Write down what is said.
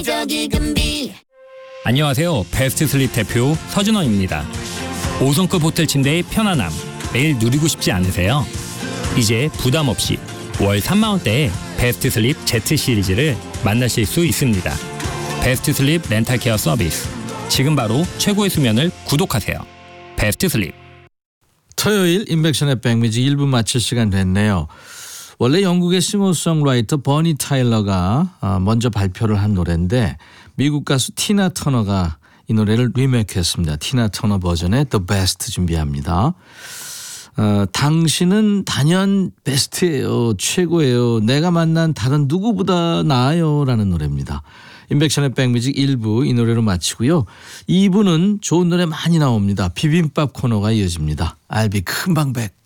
안녕하세요. 베스트 슬립 대표 서준원입니다. 5성급 호텔 침대의 편안함 매일 누리고 싶지 않으세요? 이제 부담 없이 월 3만 원대에 베스트 슬립 Z 시리즈를 만나실 수 있습니다. 베스트 슬립 렌탈 케어 서비스. 지금 바로 최고의 수면을 구독하세요. 베스트 슬립. 토요일 인백션의 백뮤직 1부 마칠 시간 됐네요. 원래 영국의 싱어송라이터 버니 타일러가 먼저 발표를 한 노래인데 미국 가수 티나 터너가 이 노래를 리메이크했습니다. 티나 터너 버전의 The Best 준비합니다. 당신은 단연 베스트예요. 최고예요. 내가 만난 다른 누구보다 나아요. 라는 노래입니다. 인백션의 백뮤직 1부 이 노래로 마치고요. 2부는 좋은 노래 많이 나옵니다. 비빔밥 코너가 이어집니다. I'll be 금방 백.